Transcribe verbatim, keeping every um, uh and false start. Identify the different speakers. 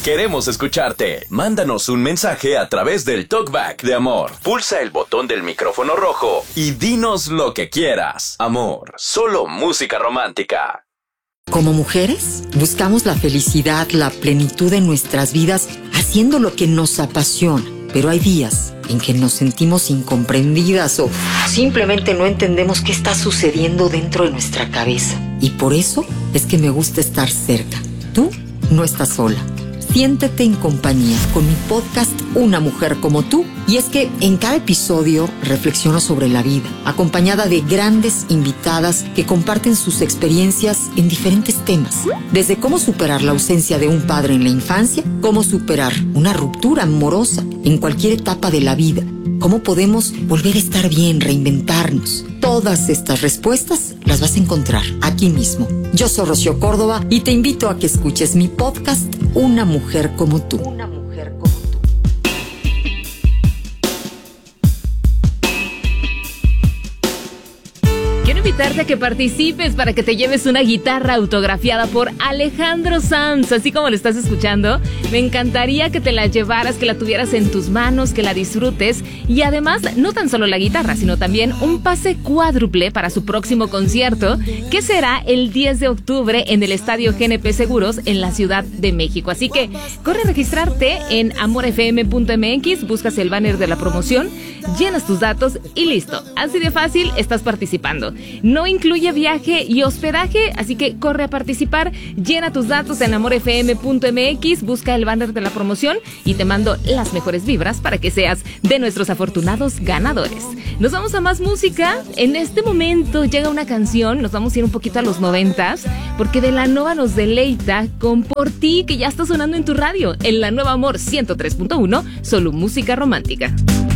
Speaker 1: Queremos escucharte. Mándanos un mensaje a través del Talkback de Amor. Pulsa el botón del micrófono rojo y dinos lo que quieras. Amor, solo música romántica.
Speaker 2: Como mujeres, buscamos la felicidad, la plenitud en nuestras vidas, haciendo lo que nos apasiona. Pero hay días en que nos sentimos incomprendidas o simplemente no entendemos qué está sucediendo dentro de nuestra cabeza. Y por eso es que me gusta estar cerca. Tú no estás sola. Siéntete en compañía con mi podcast Una Mujer Como Tú. Y es que en cada episodio reflexiono sobre la vida, acompañada de grandes invitadas que comparten sus experiencias en diferentes temas. Desde cómo superar la ausencia de un padre en la infancia, cómo superar una ruptura amorosa en cualquier etapa de la vida, cómo podemos volver a estar bien, reinventarnos. Todas estas respuestas las vas a encontrar aquí mismo. Yo soy Rocío Córdoba y te invito a que escuches mi podcast Una Mujer Como Tú. Una mujer como tú.
Speaker 3: Quiero invitarte a que participes para que te lleves una guitarra autografiada por Alejandro Sanz, así como lo estás escuchando. Me encantaría que te la llevaras, que la tuvieras en tus manos, que la disfrutes y además no tan solo la guitarra, sino también un pase cuádruple para su próximo concierto, que será el diez de octubre en el Estadio G N P Seguros en la Ciudad de México. Así que corre a registrarte en amor f m punto m x, buscas el banner de la promoción, llenas tus datos y listo. Así de fácil estás participando. No incluye viaje y hospedaje, así que corre a participar, llena tus datos en amor f m punto m x, busca el banner de la promoción y te mando las mejores vibras para que seas de nuestros afortunados ganadores. Nos vamos a más música. En este momento llega una canción, nos vamos a ir un poquito a los noventas, porque De La Nova nos deleita con Por Ti, que ya está sonando en tu radio, en La Nueva Amor ciento tres punto uno, solo música romántica.